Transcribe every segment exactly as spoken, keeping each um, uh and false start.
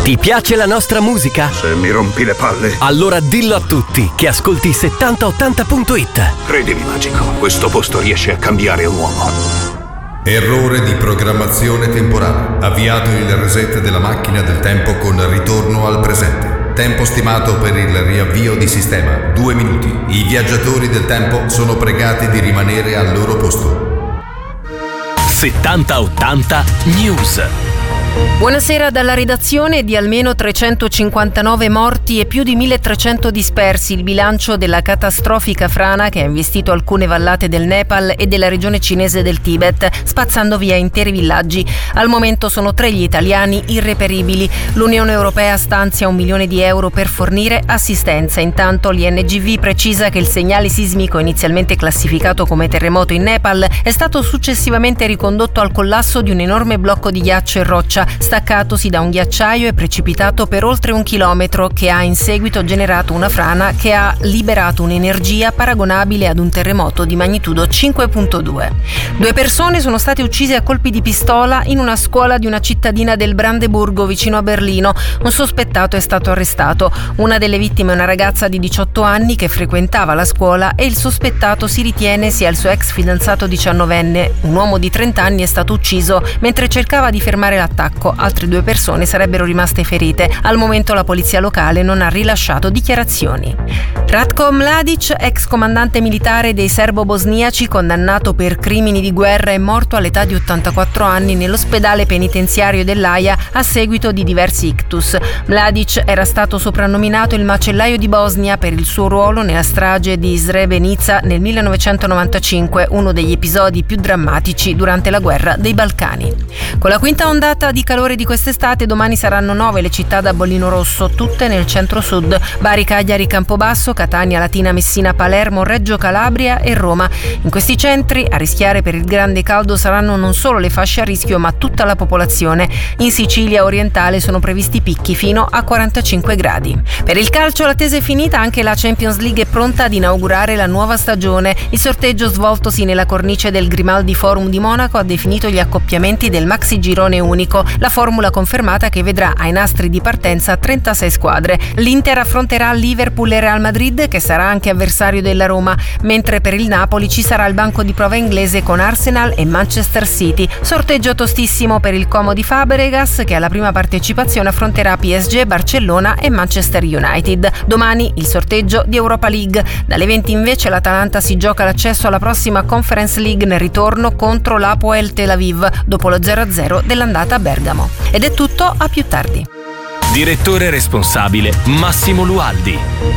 Ti piace la nostra musica? Se mi rompi le palle. Allora dillo a tutti che ascolti settanta ottanta punto it. Credimi, Magico, questo posto riesce a cambiare un uomo. Errore di programmazione temporale. Avviato il reset della macchina del tempo con ritorno al presente. Tempo stimato per il riavvio di sistema, due minuti. I viaggiatori del tempo sono pregati di rimanere al loro posto. settanta ottanta News. Buonasera dalla redazione. Di almeno trecentocinquantanove morti e più di milletrecento dispersi il bilancio della catastrofica frana che ha investito alcune vallate del Nepal e della regione cinese del Tibet, spazzando via interi villaggi. Al momento sono tre gli italiani irreperibili. L'Unione Europea stanzia un milione di euro per fornire assistenza. Intanto l'I N G V precisa che il segnale sismico, inizialmente classificato come terremoto in Nepal, è stato successivamente ricondotto al collasso di un enorme blocco di ghiaccio e roccia staccatosi da un ghiacciaio e precipitato per oltre un chilometro, che ha in seguito generato una frana che ha liberato un'energia paragonabile ad un terremoto di magnitudo cinque virgola due. Due persone sono state uccise a colpi di pistola in una scuola di una cittadina del Brandeburgo vicino a Berlino. Un sospettato è stato arrestato. Una delle vittime è una ragazza di diciotto anni che frequentava la scuola e il sospettato si ritiene sia il suo ex fidanzato diciannovenne. Un uomo di trenta anni è stato ucciso mentre cercava di fermare l'attacco. Altre due persone sarebbero rimaste ferite. Al momento la polizia locale non ha rilasciato dichiarazioni. Ratko Mladic, ex comandante militare dei serbo-bosniaci condannato per crimini di guerra, è morto all'età di ottantaquattro anni nell'ospedale penitenziario dell'Aia a seguito di diversi ictus. Mladic era stato soprannominato il macellaio di Bosnia per il suo ruolo nella strage di Srebrenica nel millenovecentonovantacinque, uno degli episodi più drammatici durante la guerra dei Balcani. Con la quinta ondata di calore di quest'estate, domani saranno nove le città da bollino rosso, tutte nel centro-sud: Bari, Cagliari, Campobasso, Catania, Latina, Messina, Palermo, Reggio Calabria e Roma. In questi centri a rischiare per il grande caldo saranno non solo le fasce a rischio, ma tutta la popolazione. In Sicilia orientale sono previsti picchi fino a quarantacinque gradi. Per il calcio l'attesa è finita, anche la Champions League è pronta ad inaugurare la nuova stagione. Il sorteggio svoltosi nella cornice del Grimaldi Forum di Monaco ha definito gli accoppiamenti del maxi girone unico. La formula confermata che vedrà ai nastri di partenza trentasei squadre. L'Inter affronterà Liverpool e Real Madrid, che sarà anche avversario della Roma, mentre per il Napoli ci sarà il banco di prova inglese con Arsenal e Manchester City. Sorteggio tostissimo per il Como di Fabregas, che alla prima partecipazione affronterà P S G, Barcellona e Manchester United. Domani il sorteggio di Europa League. Dalle venti invece l'Atalanta si gioca l'accesso alla prossima Conference League nel ritorno contro l'Hapoel Tel Aviv, dopo lo zero a zero dell'andata a Bergamo. Ed è tutto, a più tardi. Direttore responsabile Massimo Lualdi.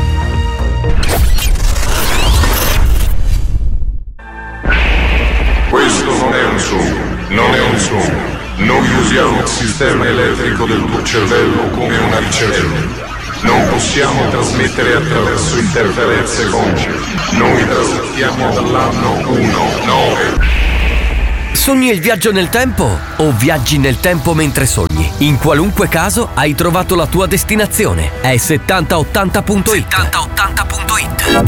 Questo non è un sogno, non è un sogno. Noi usiamo il sistema elettrico del tuo cervello come una ricevella. Non possiamo trasmettere attraverso interferenze consce. Noi trasmettiamo dall'anno uno nove. Sogni il viaggio nel tempo o viaggi nel tempo mentre sogni? In qualunque caso hai trovato la tua destinazione. È settanta ottanta punto it. settanta ottanta punto it.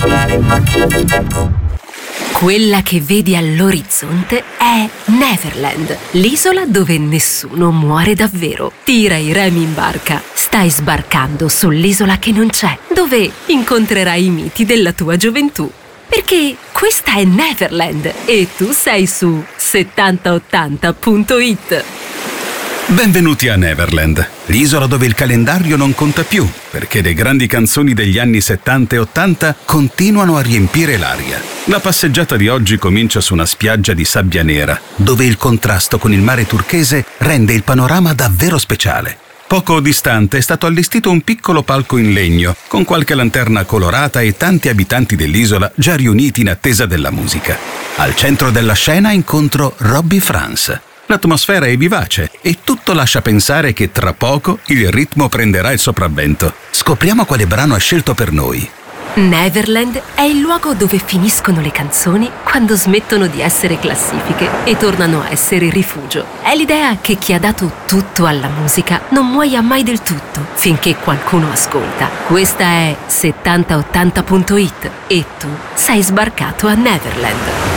Quella che vedi all'orizzonte è Neverland, l'isola dove nessuno muore davvero. Tira i remi in barca. Stai sbarcando sull'isola che non c'è, dove incontrerai i miti della tua gioventù. Perché questa è Neverland e tu sei su settanta ottanta punto it. Benvenuti a Neverland, l'isola dove il calendario non conta più, perché le grandi canzoni degli anni settanta e ottanta continuano a riempire l'aria. La passeggiata di oggi comincia su una spiaggia di sabbia nera, dove il contrasto con il mare turchese rende il panorama davvero speciale. Poco distante è stato allestito un piccolo palco in legno, con qualche lanterna colorata e tanti abitanti dell'isola già riuniti in attesa della musica. Al centro della scena incontro Robbie France. L'atmosfera è vivace e tutto lascia pensare che tra poco il ritmo prenderà il sopravvento. Scopriamo quale brano ha scelto per noi. Neverland è il luogo dove finiscono le canzoni quando smettono di essere classifiche e tornano a essere rifugio. È l'idea che chi ha dato tutto alla musica non muoia mai del tutto finché qualcuno ascolta. Questa è settanta ottanta punto it e tu sei sbarcato a Neverland.